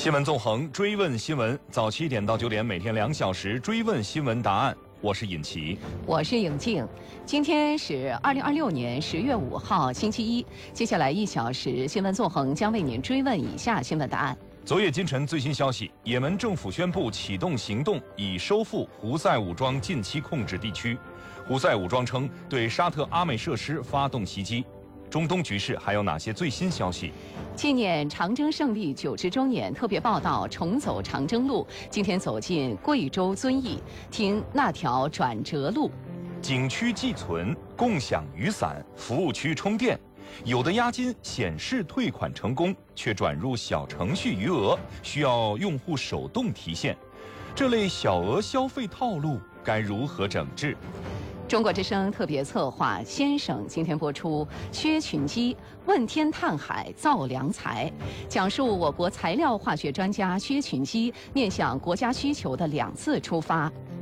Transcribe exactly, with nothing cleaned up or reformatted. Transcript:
新闻纵横，追问新闻，早七点到九点，每天两小时追问新闻答案。我是尹奇， 我是颖静。今天是二零二六年十月五号，星期一。接下来一小时，新闻纵横将为您追问以下新闻答案。 昨夜今晨最新消息，也门政府宣布启动行动，以收复胡塞武装近期控制地区。胡塞武装称对沙特阿美设施发动袭击。中东局势还有哪些最新消息？ 纪念长征胜利九十周年特别报道：重走长征路，今天走进贵州遵义，听那条转折路。 景区寄存，共享雨伞，服务区充电。有的押金显示退款成功，却转入小程序余额，需要用户手动提现。这类小额消费套路该如何整治？ 中国之声特别策划先生今天播出薛群基问天探海造良才，讲述我国材料化学专家薛群基面向国家需求的两次出发。